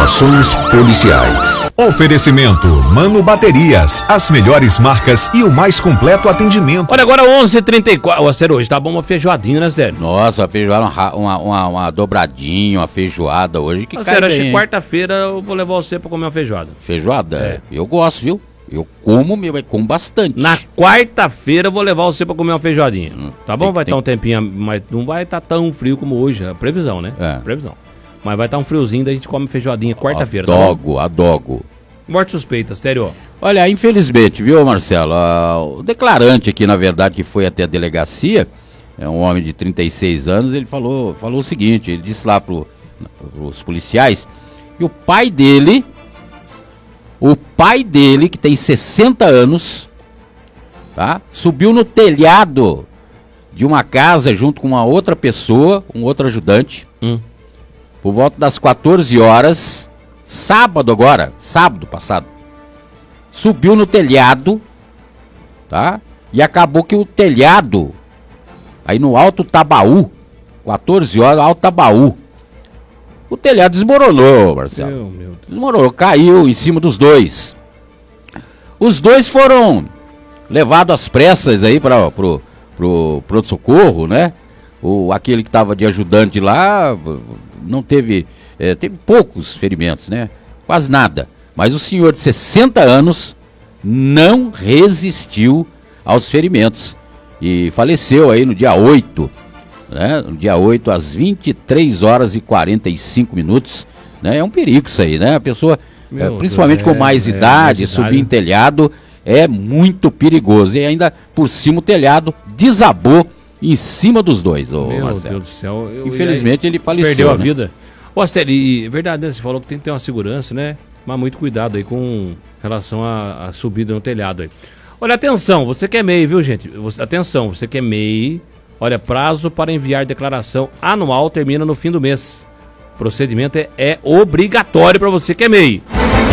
Informações policiais. Oferecimento Mano Baterias, as melhores marcas e o mais completo atendimento. Olha, agora 11h34. Ô, Sério, hoje tá bom uma feijoadinha, né, Sério? Nossa, feijoada, uma dobradinha, uma feijoada hoje que Sério, acho que quarta-feira eu vou levar você pra comer uma feijoada. Feijoada? É. Eu gosto, viu? Eu como bastante. Na quarta-feira eu vou levar você pra comer uma feijoadinha. Tá bom? Vai estar um tempinho, mas não vai estar tão frio como hoje. A previsão, né? É. Previsão. Mas vai estar um friozinho, daí a gente come feijoadinha quarta-feira. Adogo. Morte suspeita, Sério. Olha, infelizmente, viu, Marcelo? O declarante aqui, na verdade, que foi até a delegacia, é um homem de 36 anos, ele falou o seguinte, ele disse lá pros policiais que o pai dele, que tem 60 anos, tá? Subiu no telhado de uma casa junto com uma outra pessoa, um outro ajudante, por volta das 14 horas, sábado passado, subiu no telhado, tá? E acabou que o telhado, aí no Alto Tabaú, 14 horas, Alto Tabaú, o telhado desmoronou, Marcelo. Meu Deus. Desmoronou, caiu em cima dos dois. Os dois foram levados às pressas aí pro pronto-socorro, né? Aquele que estava de ajudante lá não teve poucos ferimentos, né? Quase nada. Mas o senhor de 60 anos não resistiu aos ferimentos e faleceu aí no dia 8, né? No dia 8 às 23 horas e 45 minutos, né? É um perigo isso aí, né? A pessoa, principalmente com mais idade, subir em telhado é muito perigoso. E ainda por cima o telhado desabou em cima dos dois, Meu Marcelo. Deus do céu. Infelizmente ele faleceu. Perdeu a né? vida. Ô, Asteri, e verdade, né? Você falou que tem que ter uma segurança, né? Mas muito cuidado aí com relação à subida no telhado aí. Olha, atenção, você que é MEI, viu, gente? Atenção, você que é MEI. Olha, prazo para enviar declaração anual termina no fim do mês. O procedimento é obrigatório para você que é MEI.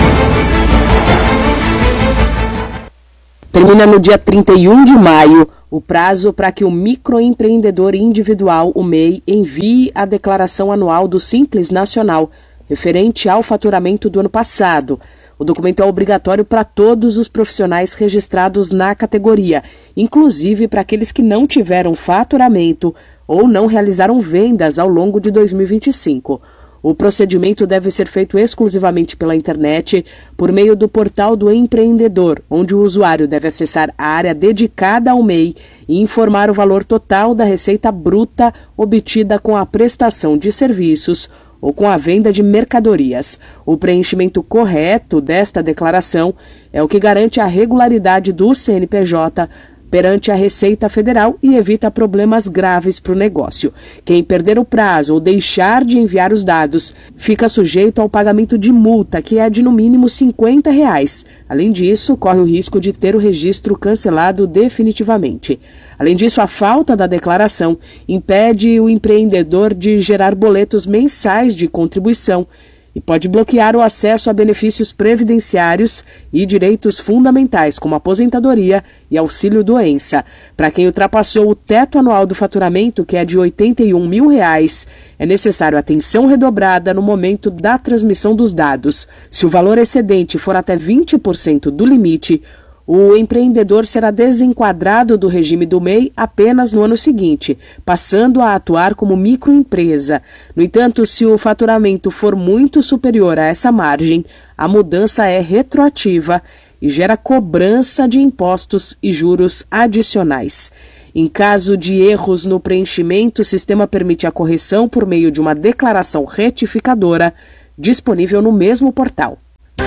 Termina no dia 31 de maio o prazo para que o microempreendedor individual, o MEI, envie a declaração anual do Simples Nacional, referente ao faturamento do ano passado. O documento é obrigatório para todos os profissionais registrados na categoria, inclusive para aqueles que não tiveram faturamento ou não realizaram vendas ao longo de 2025. O procedimento deve ser feito exclusivamente pela internet, por meio do portal do empreendedor, onde o usuário deve acessar a área dedicada ao MEI e informar o valor total da receita bruta obtida com a prestação de serviços ou com a venda de mercadorias. O preenchimento correto desta declaração é o que garante a regularidade do CNPJ perante a Receita Federal e evita problemas graves para o negócio. Quem perder o prazo ou deixar de enviar os dados fica sujeito ao pagamento de multa, que é de no mínimo R$50. Além disso, corre o risco de ter o registro cancelado definitivamente. Além disso, a falta da declaração impede o empreendedor de gerar boletos mensais de contribuição e pode bloquear o acesso a benefícios previdenciários e direitos fundamentais, como aposentadoria e auxílio-doença. Para quem ultrapassou o teto anual do faturamento, que é de R$81 mil, é necessário atenção redobrada no momento da transmissão dos dados. Se o valor excedente for até 20% do limite, o empreendedor será desenquadrado do regime do MEI apenas no ano seguinte, passando a atuar como microempresa. No entanto, se o faturamento for muito superior a essa margem, a mudança é retroativa e gera cobrança de impostos e juros adicionais. Em caso de erros no preenchimento, o sistema permite a correção por meio de uma declaração retificadora disponível no mesmo portal.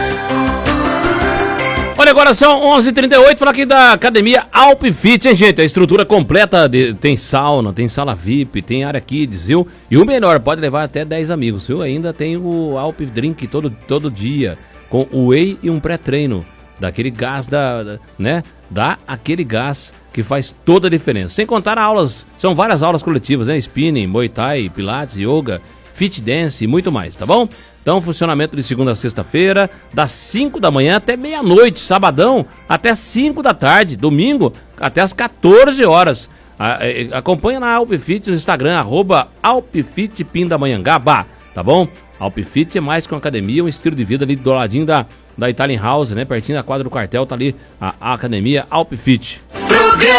Olha, agora são 11h38, falar aqui da academia Alpfit, hein, gente? A estrutura completa, tem sauna, tem sala VIP, tem área kids, viu? E o melhor, pode levar até 10 amigos, viu? Ainda tem o Alp Drink todo dia, com whey e um pré-treino, daquele gás, né? Dá aquele gás que faz toda a diferença. Sem contar aulas, são várias aulas coletivas, né? Spinning, Muay Thai, Pilates, Yoga, Fit Dance e muito mais, tá bom? Então, funcionamento de segunda a sexta-feira, das 5 da manhã até meia-noite, sabadão até 5 da tarde, domingo até as 14 horas. Acompanha na Alpfit no Instagram, @AlpfitPindamonhangaba, tá bom? Alpfit é mais que uma academia, um estilo de vida ali do ladinho da Italian House, né? Pertinho da quadra do quartel, tá ali a academia Alpfit. Programa